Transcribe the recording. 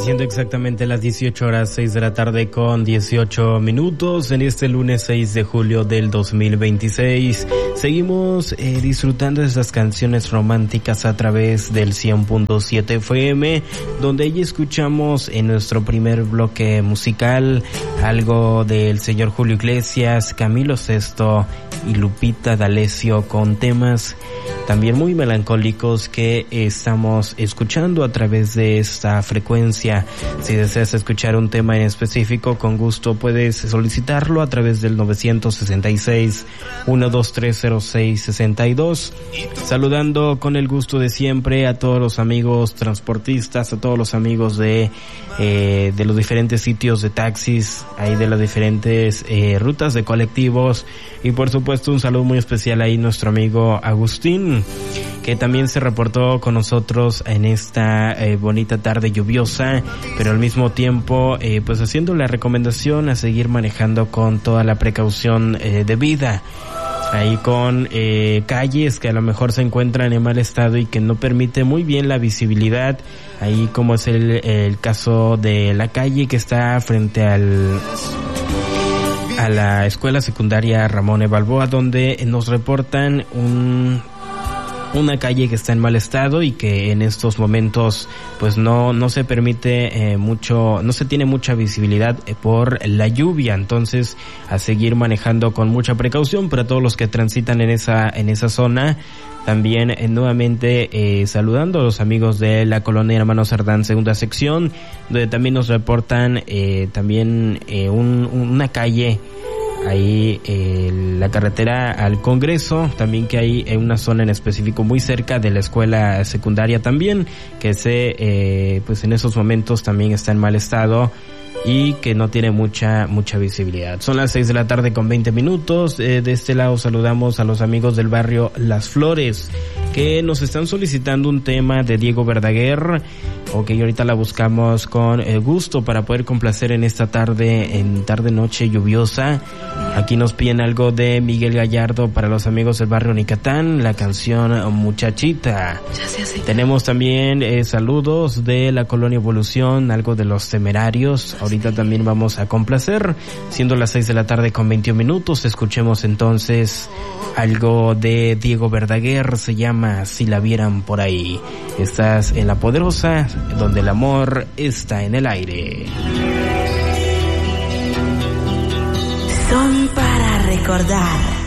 Siendo exactamente las 18 horas 6 de la tarde con 18 minutos en este lunes 6 de julio del 2026. Seguimos disfrutando de esas canciones románticas a través del 100.7 FM, donde ya escuchamos en nuestro primer bloque musical algo del señor Julio Iglesias, Camilo Sesto y Lupita D'Alessio con temas también muy melancólicos que estamos escuchando a través de esta frecuencia. Si deseas escuchar un tema en específico, con gusto puedes solicitarlo a través del 966-1230662. Saludando con el gusto de siempre a todos los amigos transportistas, a todos los amigos de los diferentes sitios de taxis, ahí de las diferentes rutas de colectivos, y por supuesto un saludo muy especial ahí nuestro amigo Agustín, que también se reportó con nosotros en esta bonita tarde lluviosa, pero al mismo tiempo pues haciendo la recomendación a seguir manejando con toda la precaución debida. Ahí con calles que a lo mejor se encuentran en mal estado y que no permite muy bien la visibilidad, ahí como es el caso de la calle que está frente a la escuela secundaria Ramón E. Balboa, donde nos reportan una calle que está en mal estado y que en estos momentos pues no se permite no se tiene mucha visibilidad por la lluvia. Entonces, a seguir manejando con mucha precaución para todos los que transitan en esa zona. También nuevamente saludando a los amigos de la colonia Hermanos Cerdán, segunda sección, donde también nos reportan también una calle ahí, la carretera al Congreso, también que hay en una zona en específico muy cerca de la escuela secundaria también, que pues en esos momentos también está en mal estado y que no tiene mucha visibilidad. Son las 6 de la tarde con 20 minutos. De este lado saludamos a los amigos del barrio Las Flores, que nos están solicitando un tema de Diego Verdaguer, ok, ahorita la buscamos con gusto para poder complacer en esta tarde, noche lluviosa. Aquí nos piden algo de Miguel Gallardo para los amigos del barrio Nicatán, la canción Muchachita. Tenemos también saludos de la colonia Evolución, algo de Los Temerarios. Ahorita también vamos a complacer, siendo las 6 de la tarde con 21 minutos. Escuchemos entonces algo de Diego Verdaguer, se llama Si la vieran por ahí. Estás en La Poderosa, donde el amor está en el aire. Son para recordar.